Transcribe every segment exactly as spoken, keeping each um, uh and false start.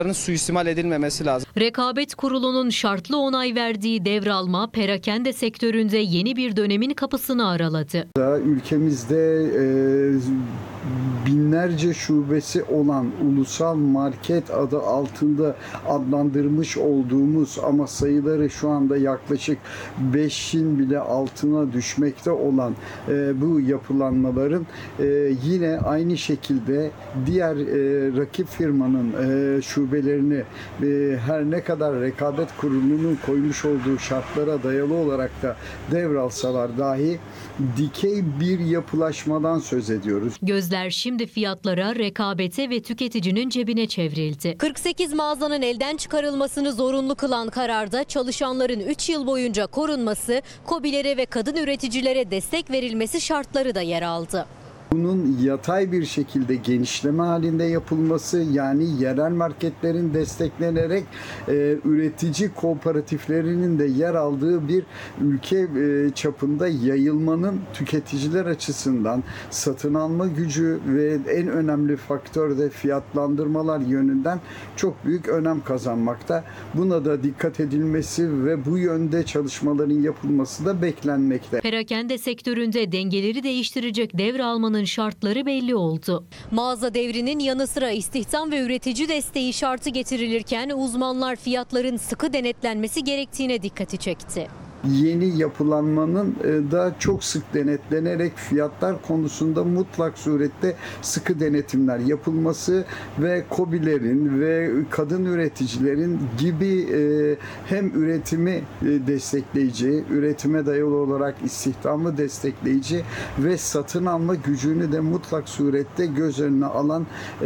suistimal edilmemesi lazım. Rekabet Kurulu'nun şartlı onay verdiği devralma perakende sektöründe yeni bir dönemin kapısını araladı. Ülkemizde e, binlerce şubesi olan ulusal market adı altında adlandırmış olduğumuz ama sayıları şu anda yaklaşık beşin bile altına düşmekte olan e, bu yapılanmaların e, yine aynı şekilde diğer e, rakip firmanın e, şubelerini e, her ne kadar Rekabet Kurulu'nun koymuş olduğu şartlara dayalı olarak da devralsalar dahi dikey bir yapılaşmadan söz ediyoruz. Gözler şimdi fiyatlara, rekabete ve tüketicinin cebine çevrildi. kırk sekiz mağazanın elden çıkarılmasını zorunlu kılan kararda çalışanların üç yıl boyunca korunması, KOBİ'lere ve kadın üreticilere destek verilmesi şartları da yer aldı. Bunun yatay bir şekilde genişleme halinde yapılması, yani yerel marketlerin desteklenerek e, üretici kooperatiflerinin de yer aldığı bir ülke e, çapında yayılmanın tüketiciler açısından satın alma gücü ve en önemli faktör de fiyatlandırmalar yönünden çok büyük önem kazanmakta. Buna da dikkat edilmesi ve bu yönde çalışmaların yapılması da beklenmekte. Perakende sektöründe dengeleri değiştirecek devralmanın şartları belli oldu. Mağaza devrinin yanı sıra istihdam ve üretici desteği şartı getirilirken uzmanlar fiyatların sıkı denetlenmesi gerektiğine dikkati çekti. Yeni yapılanmanın da çok sık denetlenerek fiyatlar konusunda mutlak surette sıkı denetimler yapılması ve KOBİ'lerin ve kadın üreticilerin gibi hem üretimi destekleyici, üretime dayalı olarak istihdamı destekleyici ve satın alma gücünü de mutlak surette göz önüne alan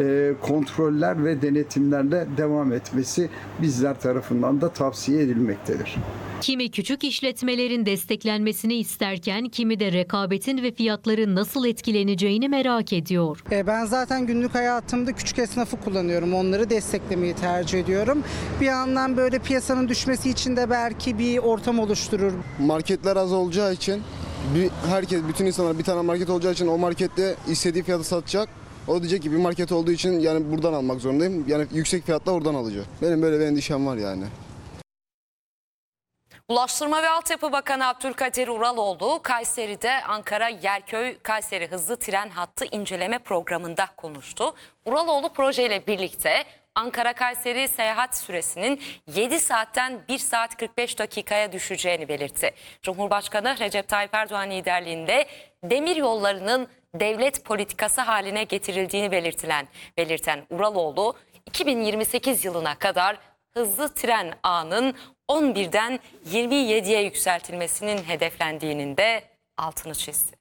kontroller ve denetimlerle devam etmesi bizler tarafından da tavsiye edilmektedir. Kimi küçük işletmelerin desteklenmesini isterken kimi de rekabetin ve fiyatların nasıl etkileneceğini merak ediyor. Ben zaten günlük hayatımda küçük esnafı kullanıyorum. Onları desteklemeyi tercih ediyorum. Bir yandan böyle piyasanın düşmesi için de belki bir ortam oluşturur. Marketler az olacağı için bir, herkes, bütün insanlar bir tane market olacağı için o markette istediği fiyatı satacak. O diyecek ki bir market olduğu için yani buradan almak zorundayım. Yani yüksek fiyatla oradan alacak. Benim böyle bir endişem var yani. Ulaştırma ve Altyapı Bakanı Abdülkadir Uraloğlu, Kayseri'de Ankara Yerköy-Kayseri hızlı tren hattı inceleme programında konuştu. Uraloğlu projeyle birlikte Ankara-Kayseri seyahat süresinin yedi saatten bir saat kırk beş dakikaya düşeceğini belirtti. Cumhurbaşkanı Recep Tayyip Erdoğan liderliğinde demir yollarının devlet politikası haline getirildiğini belirtilen, belirten Uraloğlu, iki bin yirmi sekiz yılına kadar hızlı tren ağının on birden yirmi yediye yükseltilmesinin hedeflendiğinin de altını çizdi.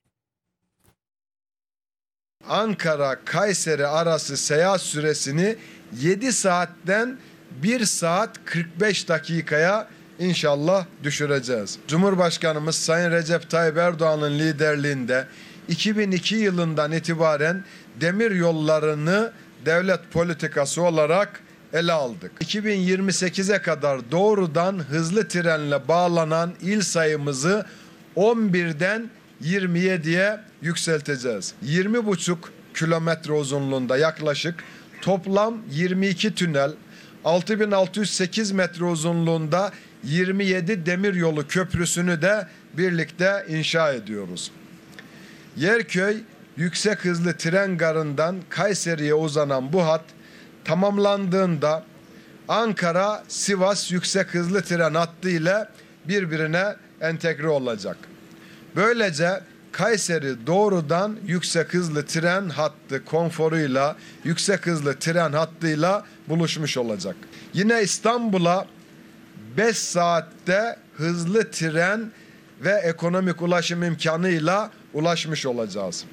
Ankara-Kayseri arası seyahat süresini yedi saatten bir saat kırk beş dakikaya inşallah düşüreceğiz. Cumhurbaşkanımız Sayın Recep Tayyip Erdoğan'ın liderliğinde iki bin iki yılından itibaren demir yollarını devlet politikası olarak ele aldık. iki bin yirmi sekize kadar doğrudan hızlı trenle bağlanan il sayımızı on birden yirmi yediye yükselteceğiz. yirmi buçuk kilometre uzunluğunda yaklaşık toplam yirmi iki tünel, altı bin altı yüz sekiz metre uzunluğunda yirmi yedi demiryolu köprüsünü de birlikte inşa ediyoruz. Yerköy yüksek hızlı tren garından Kayseri'ye uzanan bu hat tamamlandığında Ankara-Sivas yüksek hızlı tren hattı ile birbirine entegre olacak. Böylece Kayseri doğrudan yüksek hızlı tren hattı konforuyla, yüksek hızlı tren hattıyla buluşmuş olacak. Yine İstanbul'a beş saatte hızlı tren ve ekonomik ulaşım imkanıyla ulaşmış olacağız.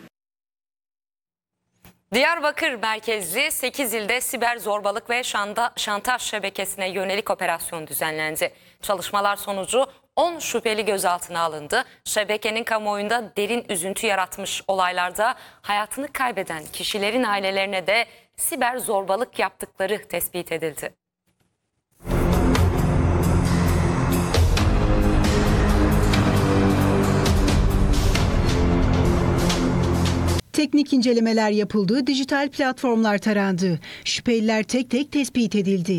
Diyarbakır merkezli sekiz ilde siber zorbalık ve şanda, şantaj şebekesine yönelik operasyon düzenlendi. Çalışmalar sonucu on şüpheli gözaltına alındı. Şebekenin kamuoyunda derin üzüntü yaratmış olaylarda hayatını kaybeden kişilerin ailelerine de siber zorbalık yaptıkları tespit edildi. Teknik incelemeler yapıldı, dijital platformlar tarandı. Şüpheliler tek tek tespit edildi.